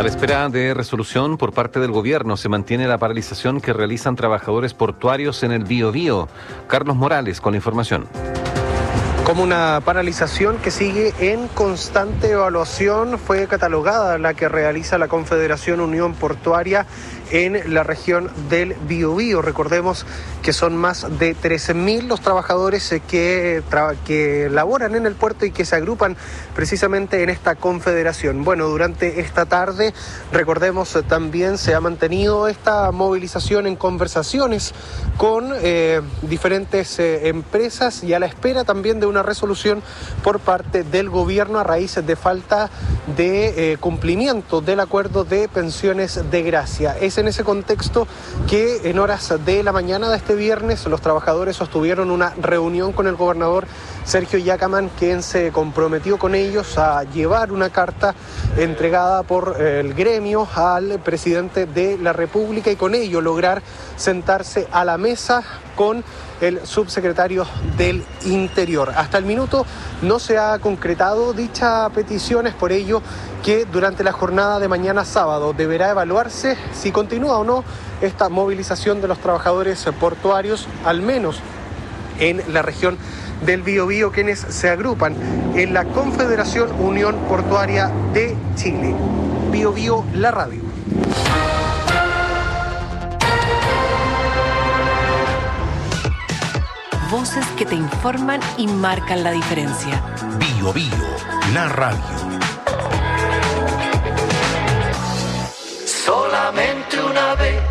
A la espera de resolución por parte del gobierno, se mantiene la paralización que realizan trabajadores portuarios en el Biobío. Carlos Morales con la información. Como una paralización que sigue en constante evaluación, fue catalogada la que realiza la Confederación Unión Portuaria en la región del Biobío. Recordemos que son más de 13.000 los trabajadores que laboran en el puerto y que se agrupan precisamente en esta confederación. Bueno, durante esta tarde, recordemos, también se ha mantenido esta movilización en conversaciones con diferentes empresas y a la espera también de una resolución por parte del gobierno a raíz de falta de cumplimiento del acuerdo de pensiones de gracia. Es en ese contexto que en horas de la mañana de este viernes los trabajadores sostuvieron una reunión con el gobernador Sergio Yacamán, quien se comprometió con ellos a llevar una carta entregada por el gremio al presidente de la República y con ello lograr sentarse a la mesa con el subsecretario del Interior. Hasta el minuto no se ha concretado dicha petición, es por ello que durante la jornada de mañana sábado deberá evaluarse si continúa o no esta movilización de los trabajadores portuarios, al menos en la región del Biobío, quienes se agrupan en la Confederación Unión Portuaria de Chile. Biobío, la radio. Voces que te informan y marcan la diferencia. Biobío, la radio. Solamente una vez